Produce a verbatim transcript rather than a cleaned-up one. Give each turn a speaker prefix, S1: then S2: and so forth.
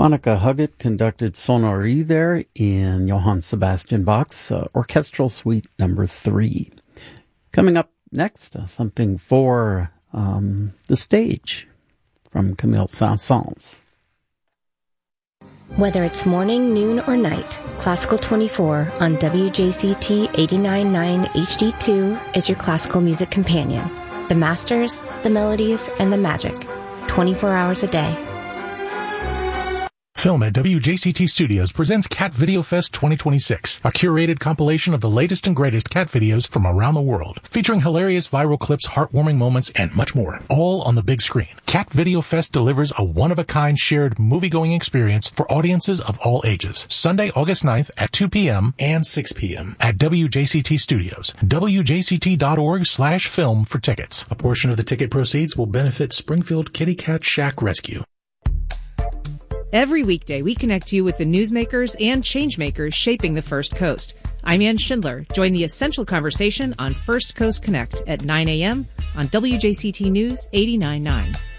S1: Monica Huggett conducted Sonnerie there in Johann Sebastian Bach's uh, Orchestral Suite number three. Coming up next, uh, something for um, the stage from Camille Saint-Saëns.
S2: Whether it's morning, noon, or night, Classical twenty-four on W J C T eighty-nine point nine H D two is your classical music companion. The masters, the melodies, and the magic. twenty-four hours a day.
S3: Film at W J C T Studios presents Cat Video Fest twenty twenty-six, a curated compilation of the latest and greatest cat videos from around the world, featuring hilarious viral clips, heartwarming moments, and much more, all on the big screen. Cat Video Fest delivers a one-of-a-kind shared movie-going experience for audiences of all ages. Sunday, August ninth at two p.m. and six p.m. at W J C T Studios. W J C T dot org slash film for tickets. A portion of the ticket proceeds will benefit Springfield Kitty Cat Shack Rescue.
S4: Every weekday, we connect you with the newsmakers and changemakers shaping the First Coast. I'm Ann Schindler. Join the essential conversation on First Coast Connect at nine a.m. on W J C T News eighty-nine point nine.